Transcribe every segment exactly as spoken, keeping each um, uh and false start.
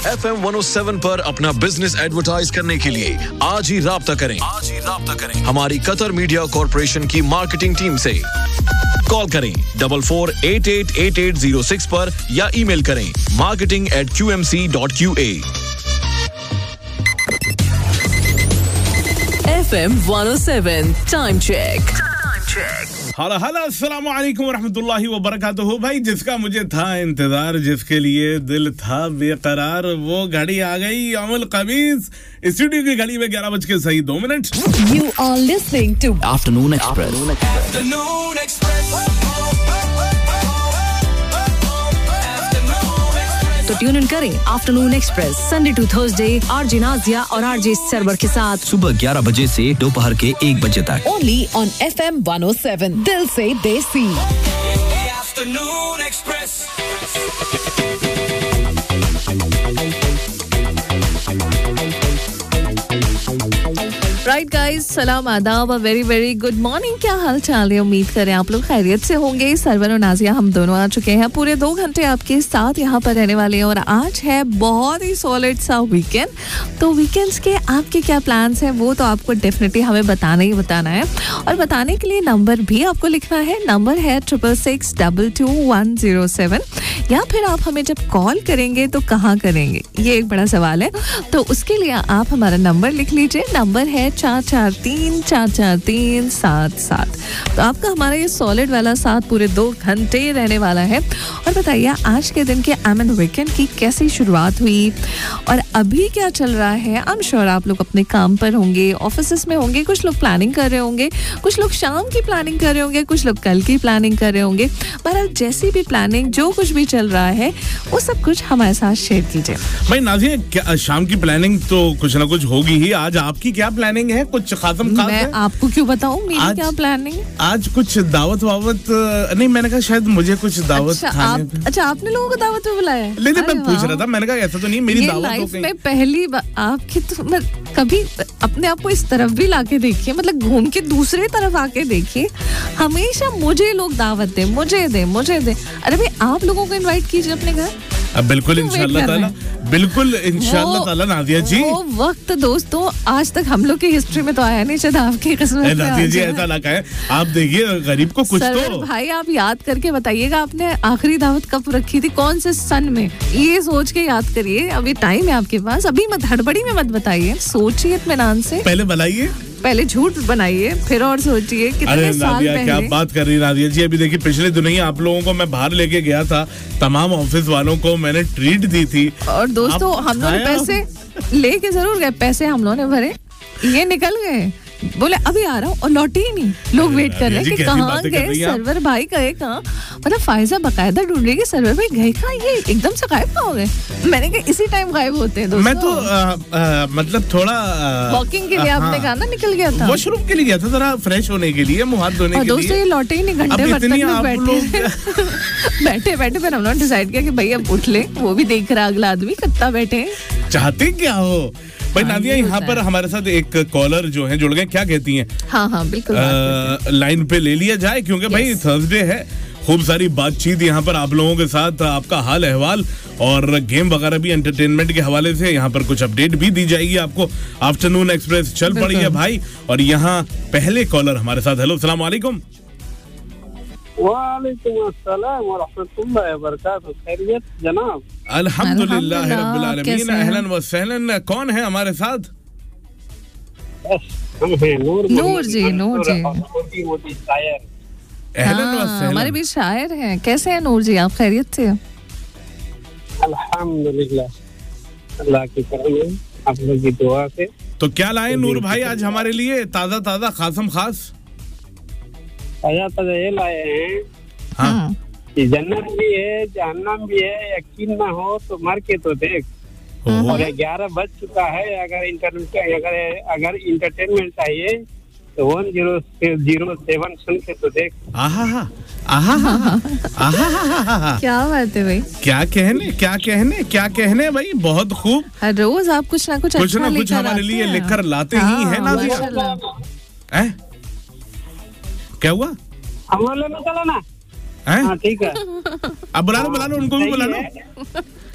F M one O seven पर अपना business advertise करने के लिए आज ही राब्ता करें आज ही राब्ता करें हमारी कतर मीडिया कॉर्पोरेशन की मार्केटिंग टीम से। कॉल करें double four eight eight eight eight zero six पर या ईमेल करें marketing eight Q M C dot Q A. F M one O seven time check. हाला हाला अस्सलाम वालेकुम व रहमतुल्लाहि व बरकातुहू। भाई जिसका मुझे था इंतजार, जिसके लिए दिल था बेकरार, वो घड़ी आ गई। अमल कमीज स्टूडियो की घड़ी में ग्यारह बज के सही दो minute. You are listening to afternoon express. Afternoon Express. तो ट्यून इन करें afternoon express Sunday to Thursday RJ Nazia और आरजे सरवर के साथ सुबह ग्यारह बजे से दोपहर के एक बजे तक only on F M one O seven. दिल से देसी। Afternoon Express. राइट गाइस, सलाम आदाब, वेरी वेरी गुड मॉर्निंग। क्या हाल चाल है? उम्मीद करें आप लोग खैरियत से होंगे। सरवर और नाजिया हम दोनों आ चुके हैं। पूरे दो घंटे आपके साथ यहाँ पर रहने वाले हैं और आज है बहुत ही सॉलिड सा वीकेंड। तो वीकेंड्स के आपके क्या प्लान्स हैं वो तो आपको डेफिनेटली हमें बताना ही बताना है। और बताने के लिए नंबर भी आपको लिखना है। नंबर है triple six double two one zero seven. या फिर आप हमें जब कॉल करेंगे तो कहाँ करेंगे, ये एक बड़ा सवाल है। तो उसके लिए आप हमारा नंबर लिख लीजिए। नंबर है चार चार तीन चार चार तीन सात सात। तो आपका हमारा ये सॉलिड वाला साथ पूरे दो घंटे रहने वाला है। और बताइए आज के दिन के एमएन वीकेंड की कैसी शुरुआत हुई और अभी क्या चल रहा है। आई एम श्योर आप लोग अपने काम पर होंगे, ऑफिस में होंगे, कुछ लोग प्लानिंग कर रहे होंगे, कुछ लोग शाम की प्लानिंग कर रहे होंगे, कुछ लोग कल की प्लानिंग कर रहे होंगे। पर जैसी भी प्लानिंग, जो कुछ भी चल रहा है, वो सब कुछ हमारे साथ शेयर कीजिए। भाई नाज़िया, शाम की प्लानिंग तो कुछ ना कुछ होगी ही। आज आपकी क्या प्लानिंग है? कुछ खासम खास मैं है? आपको क्यों बताऊं मेरी क्या प्लानिंग? आज कुछ दावत वावत नहीं, मैंने कहा शायद मुझे कुछ दावत अच्छा, खाने आप, अच्छा आपने लोगों को दावत पे बुलाया है? नहीं नहीं, मैं पूछ रहा था। मैंने कहा ऐसा तो नहीं मेरी ये दावत हो लाइफ गई। में पहली बार आपकी तो मैं कभी अपने आप को इस तरफ भी लाके देखिए, मतलब घूम के दूसरे तरफ आके देखिए। हमेशा मुझे लोग दावत दे, मुझे दे, मुझे दे। अरे भाई आप लोगों को इनवाइट कीजिए अपने घर। अब बिल्कुल इंशाल्लाह ताला, बिल्कुल इंशाल्लाह ताला नाज़िया जी। वो वक्त दोस्तों आज तक हम लोग की हिस्ट्री में तो आया नहीं, शायद आपकी किस्मत में नाज़िया जी ऐसा ना कहे। आप देखिए गरीब को कुछ तो। भाई आप याद करके बताइएगा आपने आखिरी दावत कब रखी थी, कौन से सन में, ये सोच के याद करिए। अभी टाइम है आपके पास, अभी मत हड़बड़ी में मत बताइए, सोचिए इत्मीनान से। पहले बनाइए, पहले झूठ बनाइए, फिर और सोचिए कितने साल पहले। क्या बात कर रही है नाज़िया जी। अभी देखिए पिछले दिनों ही आप लोगों को मैं बाहर लेके गया था, तमाम ऑफिस वालों को मैंने ट्रीट दी थी। और दोस्तों हम लोग पैसे लेके जरूर गए, पैसे हम लोगों ने भरे, ये निकल गए, बोले अभी आ रहा हूँ और लौटे ही नहीं। लोग वेट कर रहे हैं कि कहाँ गए सरवर भाई, गए कहाँ। मतलब फायजा बकायदा ढूंढ रही है कि सरवर भाई गए कहाँ, ये एकदम से गायब कहाँ हो गए। मैंने कहा इसी टाइम गायब होते हैं दोस्तों। मैं तो आ, आ, मतलब थोड़ा वॉकिंग के लिए आ, आपने कहा ना, निकल गया था वॉशरूम के लिए गया था, जरा फ्रेश होने के लिए, मुंह हाथ धोने के लिए। दोस्तों ये लौटे ही नहीं, घंटे भर तक बैठे बैठे बैठे फिर हम लोग डिसाइड किया कि भाई अब उठ ले, वो भी देख रहा अगला आदमी कितना बैठे। चाहते क्या हो भाई नादिया? यहाँ पर हमारे साथ एक कॉलर जो है जुड़ गए, क्या कहती हैं? हाँ हाँ बिल्कुल लाइन पे ले लिया जाए क्योंकि भाई थर्सडे है, खूब सारी बातचीत यहाँ पर आप लोगों के साथ, आपका हाल अहवाल और गेम वगैरह भी एंटरटेनमेंट के हवाले से यहाँ पर कुछ अपडेट भी दी जाएगी आपको। आफ्टरनून एक्सप्रेस चल पड़ी है भाई। और यहाँ पहले कॉलर हमारे साथ। हेलो अस्सलाम वालेकुम। वालेकुम अस्सलाम व रहमतुल्लाहि व बरकातहू। खैरियत जनाब? अल्हम्दुलिल्लाह रब्बिल आलमीन। अहलन व सहलन। कौन है हमारे साथ? हम हैं नूर नूर जी, नूर जी मोटी मोटी शायर। अहलन व सहलन। हमारे भी शायर हैं। कैसे हैं नूर जी, आप खैरियत से? अल्हम्दुलिल्लाह, अल्लाह की करम है, आप लोग की दुआ से। तो क्या लाए नूर भाई आज हमारे लिए ताजा ताजा खासम खास? ताजा ताजा ये लाए हैं हाँ कि जन्नत भी है जहन्नम भी है, यकीन ना हो तो मर के तो देख। और ग्यारह बज चुका है, अगर इंटरनेट अगर अगर इंटरटेनमेंट चाहिए तो वन जीरो जीरो सेवन सुन के तो देख। आहा आहा आहा, क्या बात है भाई, क्या कहने क्या कहने क्या कहने भाई, बहुत खूब। हर रोज आप कुछ ना कुछ कुछ अच्छा ना कुछ हमारे लिए लेकर लाते ही है ना दिया। क्या हुआ? हम लेना चला ना। हैं? हाँ ठीक है। अब बुला लो बुला लो उनको भी बुला लो।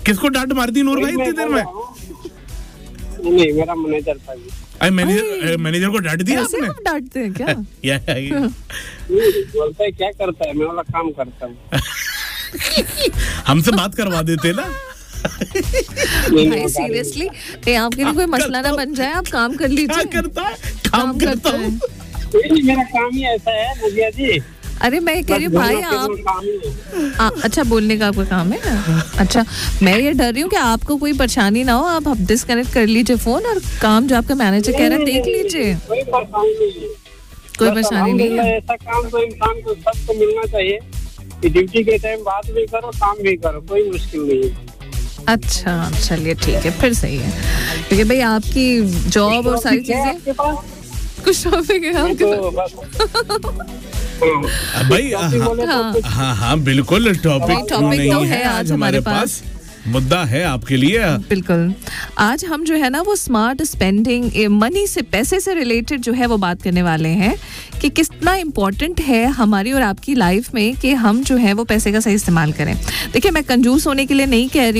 किसको डांट मारती नूर भाई इतनी देर में? नहीं, मेरा मैनेजर था जी। अरे मैनेजर मैनेजर को डांट दिया ऐसे आपने? आप डांटते हैं क्या? या, या, बोलता है क्या करता है, मैं वाला काम करता हूँ। हमसे बात करवा देते ना। भाई सीरियसली, नहीं आपके लिए कोई मसला ना बन जाए, आप काम कर लीजिए। क्या करता है? काम करता हूँ। नहीं, मेरा काम ही ऐसा है नदिया जी। अरे मैं कह रही हूँ भाई आप आ, अच्छा बोलने का आपका काम है। अच्छा, मैं ये डर रही हूँ कि आपको कोई परेशानी ना हो, आप अब डिस्कनेक्ट कर लीजिए फोन और काम जो आपका मैनेजर कह रहा है देख लीजिए। कोई परेशानी नहीं है, कोई परेशानी नहीं है। ऐसा काम तो इंसान को सबको मिलना चाहिए कि ड्यूटी के टाइम बात भी करो, काम भी करो, कोई मुश्किल नहीं है। अच्छा चलिए ठीक है, फिर सही है, क्योंकि भाई आपकी जॉब और सारी चीजें कुछ टॉपिक है आपके पास। भाई हाँ हाँ हाँ बिल्कुल, टॉपिक टॉपिक नहीं तो है है आज आज हमारे हमारे पास, मुद्दा है आपके लिए। बिल्कुल, आज हम जो है ना वो स्मार्ट स्पेंडिंग, मनी से, पैसे से रिलेटेड जो है वो बात करने वाले हैं कि कितना इम्पोर्टेंट है हमारी और आपकी लाइफ में कि हम जो है वो पैसे का सही इस्तेमाल करें। देखिए, मैं कंजूस होने के लिए नहीं कह रही